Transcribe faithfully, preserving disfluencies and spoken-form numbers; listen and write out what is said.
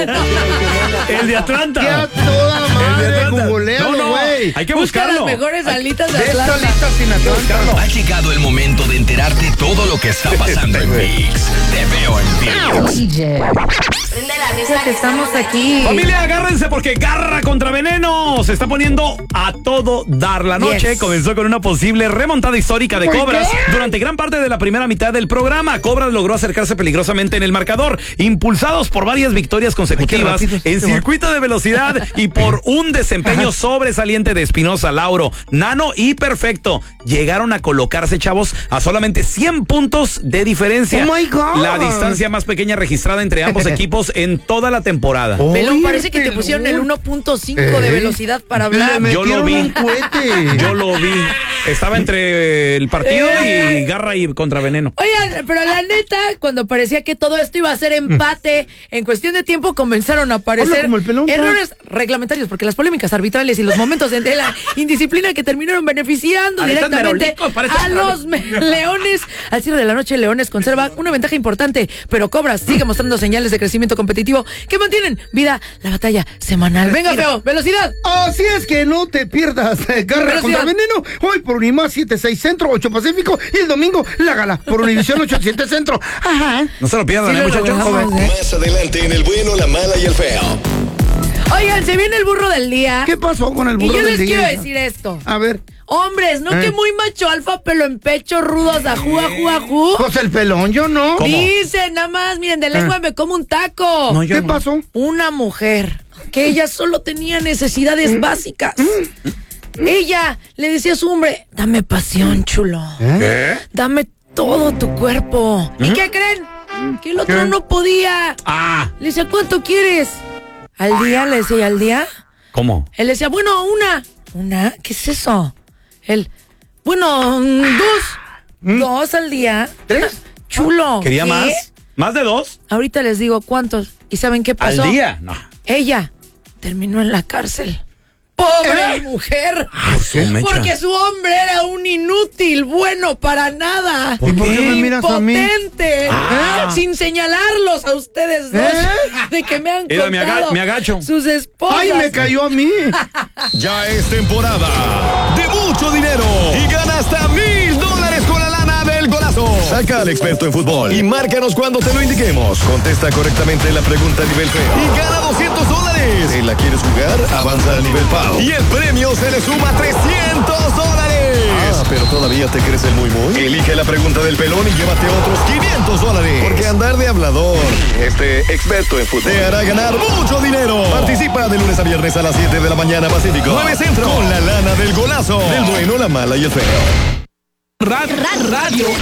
El de Atlanta. ¡Qué a toda madre! Googlealo, No, no, güey. hay que Busca buscarlo. las mejores alitas de De esta Atlanta. lista sin Atlanta. Ha llegado el momento de enterarte todo lo que está pasando en ViX. Te veo en ViX. Fíjate, estamos aquí. Familia, agárrense porque Garra contra Veneno se está poniendo a todo dar. La noche Yes. comenzó con una posible remontada histórica de Oh my Cobras. God. Durante gran parte de la primera mitad del programa, Cobras logró acercarse peligrosamente en el marcador, impulsados por varias victorias consecutivas Ay, qué rápido en este circuito de velocidad y por un desempeño sobresaliente de Espinosa, Lauro, Nano y Perfecto. Llegaron a colocarse, chavos, a solamente cien puntos de diferencia. Oh my God. La distancia más pequeña registrada entre ambos equipos en toda la temporada. Pelón, Oye, parece que te Pelón. pusieron el uno punto cinco ¿Eh? de velocidad para Le hablar. Yo lo metieron vi. un cohete. Yo lo vi. Estaba entre el partido y Garra y contra Veneno. Oigan, pero la neta, cuando parecía que todo esto iba a ser empate, en cuestión de tiempo comenzaron a Habla aparecer como el pelón, errores reglamentarios, porque las polémicas arbitrales y los momentos de de la indisciplina que terminaron beneficiando Parecen directamente merolicos, parecen a los me- Leones. Al cierre de la noche, Leones conserva una ventaja importante, pero Cobras sigue mostrando señales de crecimiento competitivo que mantienen vida la batalla semanal. Venga, feo, velocidad. Así es que no te pierdas. eh, Garra Velocidad. contra Veneno. Hoy por Unimás siete seis Centro, ocho Pacífico. Y el domingo la gala por Univisión ocho siete Centro. Ajá. No se lo pierdan, Sí, ¿eh, lo muchachos? logramos, ¿eh? Más adelante en El Bueno, la Mala y el Feo. Oigan, se viene el burro del día. ¿Qué pasó con el Y burro yo del les día? quiero decir esto. A ver. Hombres, ¿no ¿Eh? que muy macho alfa, pelo en pecho, rudos, ajú, ajú, ajú? Pues el pelón, yo no. ¿Cómo? Dice, nada más, miren, de lengua ¿Eh? me como un taco. No, yo ¿Qué no. pasó? Una mujer que ella solo tenía necesidades básicas. Ella le decía a su hombre, dame pasión, chulo. ¿Qué? Dame todo tu cuerpo. ¿Y qué creen? Que el otro ¿Qué? no podía. Ah, Le decía, ¿cuánto quieres? Al día, le decía, ¿al día? ¿cómo? Él decía, bueno, una. ¿Una? ¿Qué es eso? Él, bueno, mm, dos. Dos al día. ¿Tres? Chulo. ¿Quería ¿qué? más? ¿Más de dos? Ahorita les digo cuántos. ¿Y saben qué pasó? ¿Al día? No. Ella terminó en la cárcel. ¡Pobre ¿Eh? mujer! su mecha. Porque su hombre era un inútil, bueno para nada. ¿Y por qué me miras a mí? Impotente. Ah. Sin señalarlos a ustedes dos. ¿Eh? De que me han Mira, me aga- contado me agacho. sus esposas. ¡Ay, me cayó a mí! Ya es temporada de mucho dinero y gana hasta mil dólares con la lana del golazo. Saca al experto en fútbol y márcanos cuando te lo indiquemos. Contesta correctamente la pregunta a nivel feo y gana doscientos dólares. ¿Te la quieres jugar? Avanza al nivel Pau y el premio se le suma a trescientos dólares. Ah, pero todavía te crees el muy muy. Elige la pregunta del pelón y llévate otros quinientos dólares. Porque andar de hablador, este experto en fútbol, te hará ganar mucho dinero. Participa de lunes a viernes a las siete de la mañana Pacífico, nueve Centro, con la lana del golazo. Del bueno, la mala y el feo. Radio